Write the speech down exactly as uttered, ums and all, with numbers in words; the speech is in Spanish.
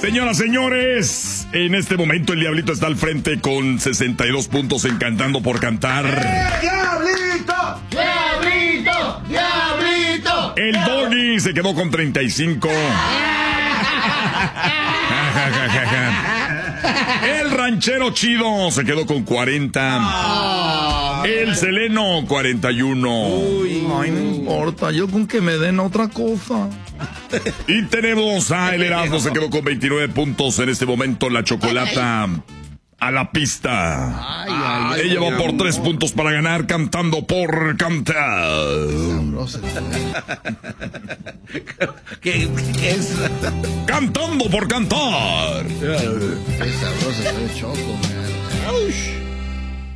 Señoras, señores, en este momento el Diablito está al frente con sesenta y dos puntos en Cantando por Cantar. ¡Eh, Diablito! ¡Diablito! ¡Diablito! El Doggy se quedó con treinta y cinco. El Ranchero Chido se quedó con cuarenta. El Seleno, cuarenta y uno. Uy. Ay, no importa, yo con que me den otra cosa. Y tenemos a El Erasmo, se quedó con veintinueve puntos en este momento. La Chocolata a la pista. Ay, ay, Ella va por tres puntos para ganar Cantando por Cantar. ¿Qué, qué es? Cantando por Cantar. Qué sabroso está el Choco, man.